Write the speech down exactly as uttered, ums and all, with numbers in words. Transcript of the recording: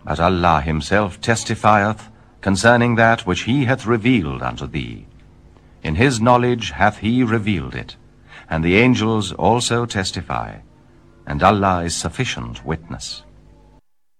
But Allah himself testifieth concerning that which he hath revealed unto thee. In his knowledge hath he revealed it, and the angels also testify, and Allah is sufficient witness.